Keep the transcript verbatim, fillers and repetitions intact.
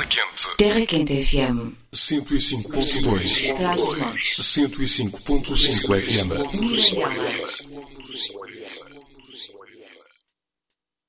Quente. Terra Quente F M. cento e cinco ponto dois. Trás-os-Montes. cento e cinco ponto cinco F M. Mirandela.